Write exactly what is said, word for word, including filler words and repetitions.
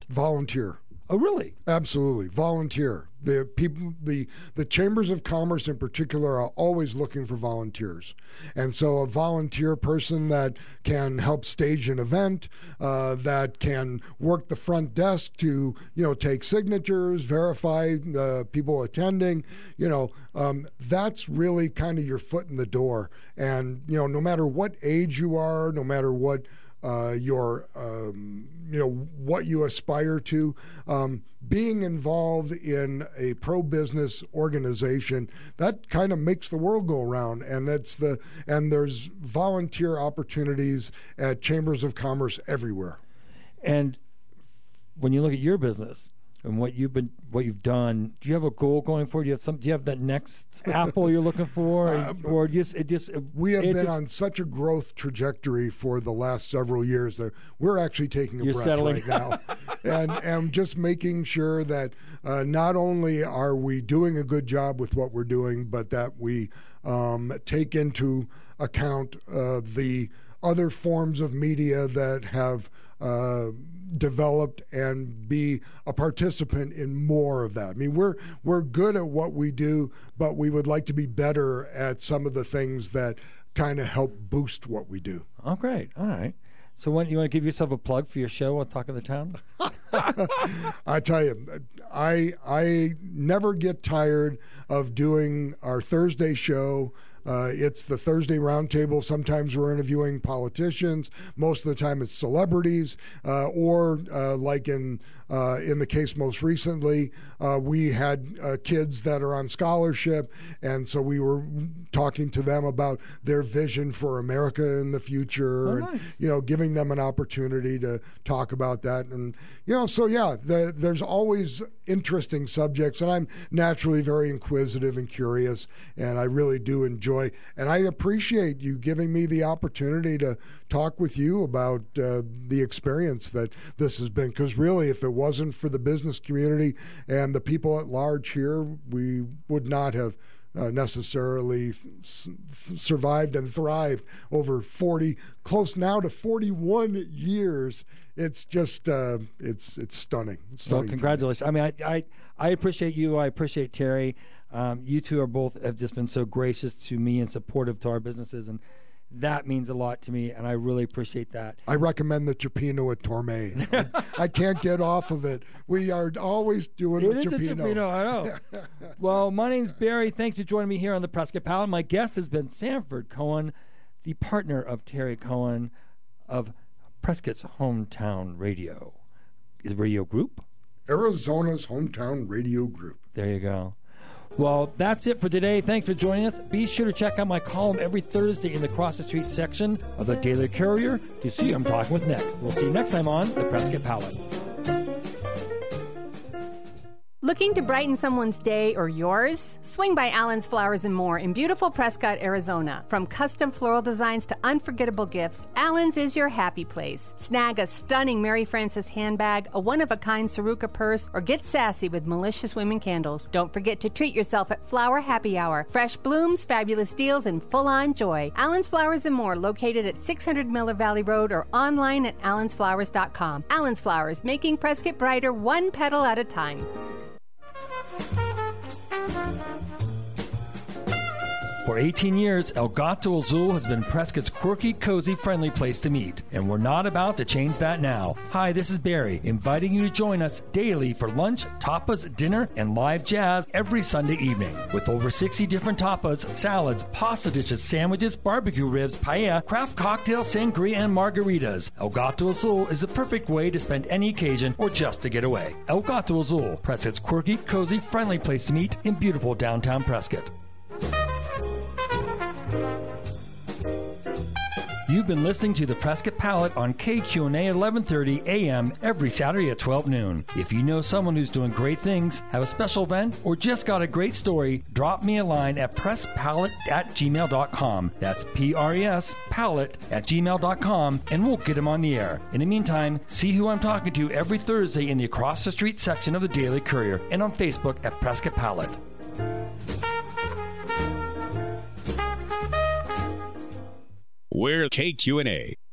Volunteer. Oh, really? Absolutely. Volunteer. The people, the the chambers of commerce in particular are always looking for volunteers. And so a volunteer person that can help stage an event, uh, that can work the front desk to, you know, take signatures, verify the people attending, you know, um, that's really kind of your foot in the door. And, you know, no matter what age you are, no matter what Uh, your, um, you know, what you aspire to, um, being involved in a pro-business organization, that kind of makes the world go around. And that's the, and there's volunteer opportunities at chambers of commerce everywhere. And when you look at your business and what you've been, what you've done, do you have a goal going forward? Do you have some? Do you have that next apple you're looking for, uh, or just it just? We have been just, on such a growth trajectory for the last several years that we're actually taking a you're breath settling. right now, and and just making sure that uh, not only are we doing a good job with what we're doing, but that we um, take into account uh, the other forms of media that have uh, developed, and be a participant in more of that. I mean, we're we're good at what we do, but we would like to be better at some of the things that kind of help boost what we do. Oh, great. All right. So when you want to give yourself a plug for your show on Talk of the Town? I tell you, I I never get tired of doing our Thursday show. Uh, it's the Thursday Roundtable. Sometimes we're interviewing politicians. Most of the time it's celebrities, uh, or uh, like in uh, in the case most recently, uh, we had uh, kids that are on scholarship, and so we were talking to them about their vision for America in the future, Oh, and nice. you know, giving them an opportunity to talk about that. And you know, so yeah, the, there's always interesting subjects, and I'm naturally very inquisitive and curious, and I really do enjoy. And I appreciate you giving me the opportunity to talk with you about uh, the experience that this has been. Because really, if it wasn't for the business community and the people at large here, we would not have uh, necessarily s- survived and thrived over forty, close now to forty-one years. It's just, uh, it's it's stunning. It's stunning. Well, congratulations. I mean, I, I, I appreciate you. I appreciate Terry. Um, you two are both have just been so gracious to me and supportive to our businesses, and that means a lot to me, and I really appreciate that. I recommend the Cioppino at Torme. I, I can't get off of it. We are always doing It the is a Cioppino. Cioppino, I know. Well, my name's Barry. Thanks for joining me here on the Prescott Palette. My guest has been Sanford Cohen, the partner of Terry Cohen of Prescott's Hometown Radio. Is it Radio Group? Arizona's Hometown Radio Group. There you go. Well, that's it for today. Thanks for joining us. Be sure to check out my column every Thursday in the Cross the Street section of the Daily Courier to see who I'm talking with next. We'll see you next time on the Prescott Palette. Looking to brighten someone's day or yours? Swing by Allen's Flowers and More in beautiful Prescott, Arizona. From custom floral designs to unforgettable gifts, Allen's is your happy place. Snag a stunning Mary Frances handbag, a one-of-a-kind Saruka purse, or get sassy with Malicious Women candles. Don't forget to treat yourself at Flower Happy Hour. Fresh blooms, fabulous deals, and full-on joy. Allen's Flowers and More, located at six hundred Miller Valley Road or online at allens flowers dot com. Allen's Flowers, making Prescott brighter one petal at a time. For eighteen years, El Gato Azul has been Prescott's quirky, cozy, friendly place to meet, and we're not about to change that now. Hi, this is Barry, inviting you to join us daily for lunch, tapas, dinner, and live jazz every Sunday evening. With over sixty different tapas, salads, pasta dishes, sandwiches, barbecue ribs, paella, craft cocktails, sangria, and margaritas, El Gato Azul is the perfect way to spend any occasion or just to get away. El Gato Azul, Prescott's quirky, cozy, friendly place to meet in beautiful downtown Prescott. You've been listening to the Prescott Palette on K Q N A eleven thirty A M every Saturday at twelve noon. If you know someone who's doing great things, have a special event, or just got a great story, drop me a line at presspalette at gmail dot com. That's P R E S, palette at gmail dot com, and we'll get them on the air. In the meantime, see who I'm talking to every Thursday in the Across the Street section of the Daily Courier and on Facebook at Prescott Palette. We're K Q N A.